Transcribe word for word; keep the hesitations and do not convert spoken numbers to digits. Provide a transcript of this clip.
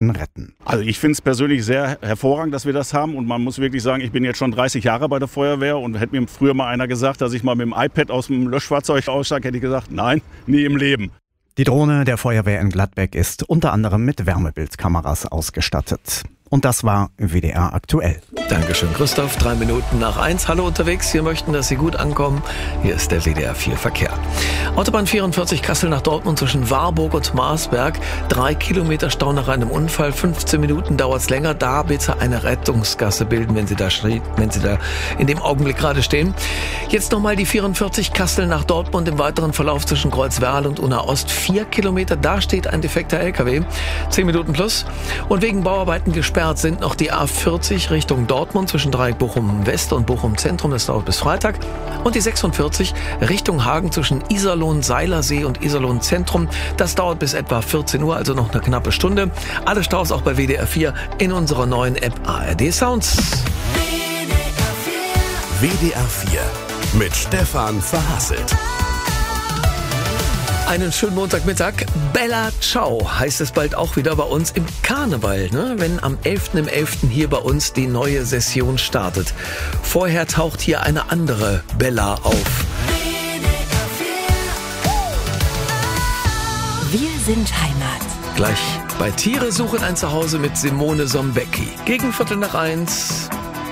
Menschen retten. Also ich finde es persönlich sehr hervorragend, dass wir das haben. Und man muss wirklich sagen, ich bin jetzt schon dreißig Jahre bei der Feuerwehr. Und hätte mir früher mal einer gesagt, dass ich mal mit dem iPad aus dem Löschfahrzeug aussteige, hätte ich gesagt, nein, nie im Leben. Die Drohne der Feuerwehr in Gladbeck ist unter anderem mit Wärmebildkameras ausgestattet. Und das war W D R aktuell. Dankeschön, Christoph. Drei Minuten nach eins. Hallo unterwegs. Wir möchten, dass Sie gut ankommen. Hier ist der W D R vier Verkehr. Autobahn vierundvierzig Kassel nach Dortmund zwischen Warburg und Marsberg. Drei Kilometer Stau nach einem Unfall. fünfzehn Minuten dauert's länger. Da bitte eine Rettungsgasse bilden, wenn Sie da schrie, wenn Sie da in dem Augenblick gerade stehen. Jetzt nochmal die vierundvierzig Kassel nach Dortmund im weiteren Verlauf zwischen Kreuzwerl und Unna Ost. Vier Kilometer. Da steht ein defekter L K W. Zehn Minuten plus. Und wegen Bauarbeiten gesperrt sind noch die A vierzig Richtung Dortmund zwischen Dreieck Bochum West und Bochum Zentrum. Das dauert bis Freitag. Und die sechsundvierzig Richtung Hagen zwischen Iserlohn, Seilersee und Iserlohn Zentrum. Das dauert bis etwa vierzehn Uhr, also noch eine knappe Stunde. Alle Staus auch bei W D R vier in unserer neuen App A R D Sounds. W D R vier mit Stefan Verhasselt. Einen schönen Montagmittag. Bella Ciao heißt es bald auch wieder bei uns im Karneval, ne? Wenn am elften im elften hier bei uns die neue Session startet. Vorher taucht hier eine andere Bella auf. Wir sind Heimat. Gleich bei Tiere suchen ein Zuhause mit Simone Sombecki. Gegen Viertel nach eins.